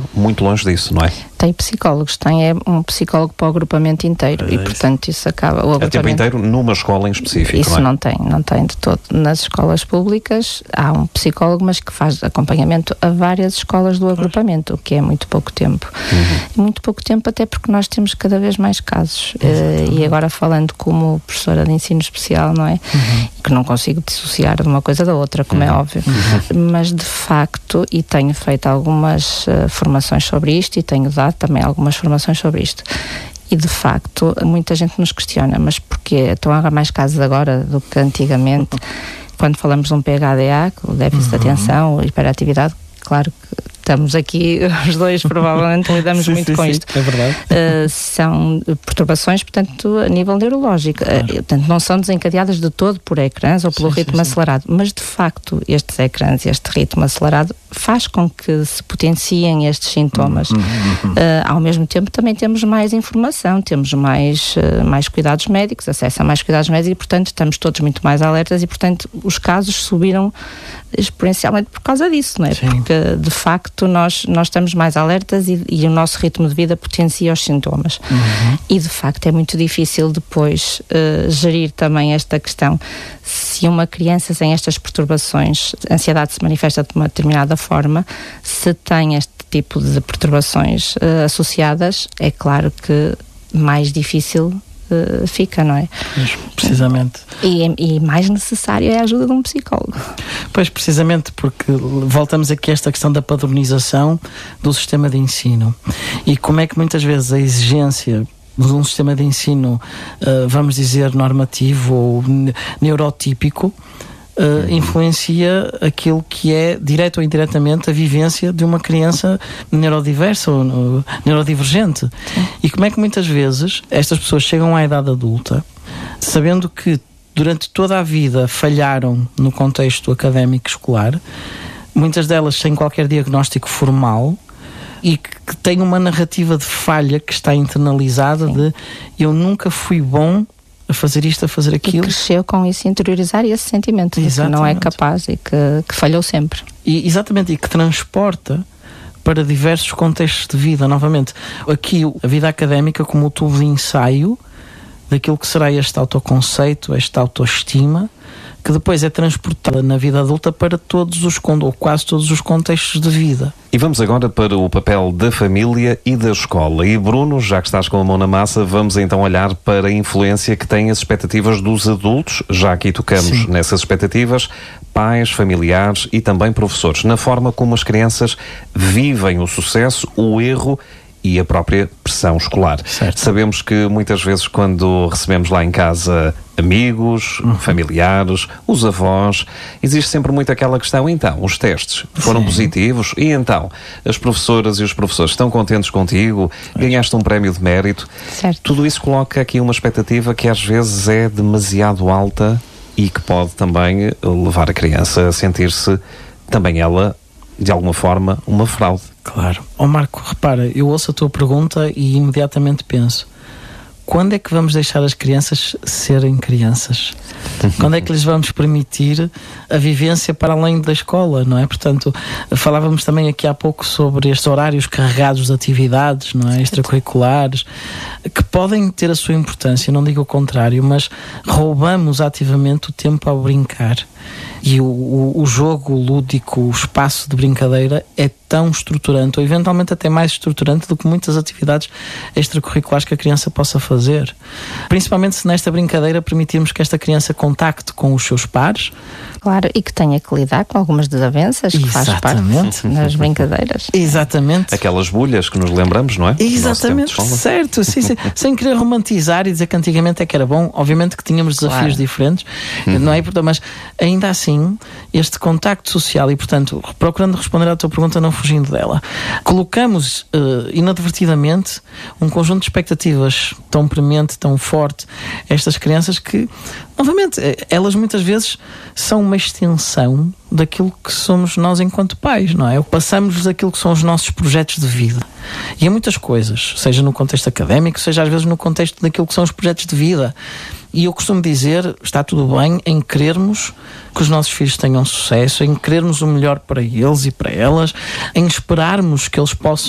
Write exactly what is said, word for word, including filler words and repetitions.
muito, muito longe disso, não é? Tem psicólogos, tem é um psicólogo para o agrupamento inteiro é e, portanto, isso acaba... O a tempo inteiro numa escola em específico, isso não é? não tem, não tem de todo. Nas escolas públicas há um psicólogo, mas que faz acompanhamento a várias escolas do agrupamento, o que é muito pouco tempo. Uhum. Muito pouco tempo até porque nós temos cada vez mais casos. Uh, e agora falando como professora de ensino especial, não é? Uhum. Que não consigo dissociar de uma coisa da outra, como uhum. é óbvio. Uhum. Mas, de facto, e tenho feito algumas uh, formações sobre isto e tenho dado também algumas formações sobre isto. E, de facto, muita gente nos questiona, mas porquê? Então há mais casos agora do que antigamente? Quando falamos de um P H D A, o déficit uhum. de atenção, hiperatividade, claro que estamos aqui, os dois provavelmente lidamos sim, muito sim, com sim, isto. É verdade. Uh, são perturbações, portanto, a nível neurológico. Claro. Uh, portanto, não são desencadeadas de todo por ecrãs ou pelo sim, ritmo sim, acelerado, sim. mas de facto estes ecrãs, este ritmo acelerado faz com que se potenciem estes sintomas. Uhum, uhum. Uh, ao mesmo tempo também temos mais informação, temos mais, uh, mais cuidados médicos, acesso a mais cuidados médicos e, portanto, estamos todos muito mais alertas e, portanto, os casos subiram exponencialmente por causa disso, não é? Sim. Porque, de facto, nós, nós estamos mais alertas e, e o nosso ritmo de vida potencia os sintomas. Uhum. E, de facto, é muito difícil depois uh, gerir também esta questão. Se uma criança tem estas perturbações, a ansiedade se manifesta de uma determinada forma, se tem este tipo de perturbações uh, associadas, é claro que mais difícil Uh, fica, não é? Pois, precisamente. E, e mais necessário é a ajuda de um psicólogo. Pois, precisamente, porque voltamos aqui a esta questão da padronização do sistema de ensino. E como é que muitas vezes a exigência de um sistema de ensino, uh, vamos dizer, normativo ou neurotípico, Uh, influencia aquilo que é, direto ou indiretamente, a vivência de uma criança neurodiversa ou uh, neurodivergente. Sim. E como é que muitas vezes estas pessoas chegam à idade adulta sabendo que durante toda a vida falharam no contexto académico escolar, muitas delas sem qualquer diagnóstico formal, e que, que têm uma narrativa de falha que está internalizada. Sim. De eu nunca fui bom a fazer isto, a fazer aquilo. E cresceu com isso, interiorizar esse sentimento de que não é capaz e que, que falhou sempre. E, exatamente, e que transporta para diversos contextos de vida. Novamente, aqui a vida académica como o tubo de ensaio daquilo que será este autoconceito, esta autoestima, que depois é transportada na vida adulta para todos os, ou quase todos os contextos de vida. E vamos agora para o papel da família e da escola. E Bruno, já que estás com a mão na massa, vamos então olhar para a influência que têm as expectativas dos adultos, já aqui tocamos Sim. nessas expectativas, pais, familiares e também professores, na forma como as crianças vivem o sucesso, o erro e a própria pressão escolar. Certo. Sabemos que muitas vezes quando recebemos lá em casa amigos, uhum. familiares, os avós, existe sempre muito aquela questão, então, os testes foram Sim. positivos e então, as professoras e os professores estão contentes contigo, ganhaste um prémio de mérito. Certo. Tudo isso coloca aqui uma expectativa que às vezes é demasiado alta e que pode também levar a criança a sentir-se também ela, de alguma forma, uma fraude. Claro. Ó Marco, repara, eu ouço a tua pergunta e imediatamente penso, quando é que vamos deixar as crianças serem crianças? Quando é que lhes vamos permitir a vivência para além da escola, não é? Portanto, falávamos também aqui há pouco sobre estes horários carregados de atividades, não é? Extracurriculares, que podem ter a sua importância, não digo o contrário, mas roubamos ativamente o tempo ao brincar. E o, o, o jogo lúdico, o espaço de brincadeira é tão estruturante, ou eventualmente até mais estruturante do que muitas atividades extracurriculares que a criança possa fazer. Principalmente se nesta brincadeira permitirmos que esta criança contacte com os seus pares. Claro, e que tenha que lidar com algumas desavenças que faz parte nas brincadeiras. Exatamente. Aquelas bolhas que nos lembramos, não é? Exatamente, certo. Sim, sim. Sem querer romantizar e dizer que antigamente é que era bom, obviamente que tínhamos desafios claro. diferentes, uhum. não é? Mas ainda assim, este contacto social e, portanto, procurando responder à tua pergunta, não fugindo dela, colocamos uh, inadvertidamente um conjunto de expectativas tão premente, tão forte a estas crianças que, novamente, elas muitas vezes são uma extensão daquilo que somos nós enquanto pais, não é? Passamos-lhes aquilo que são os nossos projetos de vida. E há muitas coisas, seja no contexto académico, seja às vezes no contexto daquilo que são os projetos de vida. E eu costumo dizer, está tudo bem em querermos que os nossos filhos tenham sucesso, em querermos o melhor para eles e para elas, em esperarmos que eles possam